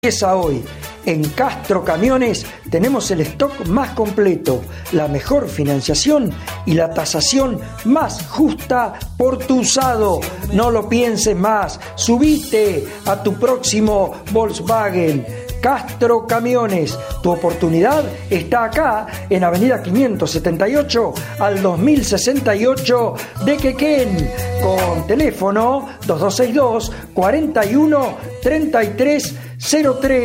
Empieza hoy. En Castro Camiones tenemos el stock más completo, la mejor financiación y la tasación más justa por tu usado. No lo pienses más, subite a tu próximo Volkswagen. Castro Camiones, tu oportunidad está acá en Avenida 578 al 2068 de Quequén, con teléfono 2262 41 33 03.